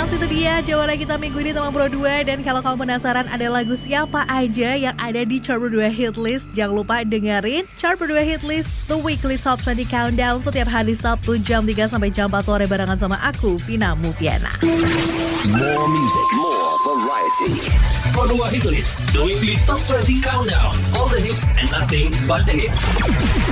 Yes, itu dia jawara kita minggu ini teman Pro 2. Dan kalau kamu penasaran ada lagu siapa aja yang ada di Chart Pro 2 Hit List, jangan lupa dengerin Chart Pro 2 Hit List The Weekly Top 20 Countdown setiap hari Sabtu jam 3 sampai jam 4 sore barengan sama aku, Vina Mufiana. More music, more variety. Pro 2 Hit List The Weekly Top 20 Countdown. All the hits and nothing but the hits.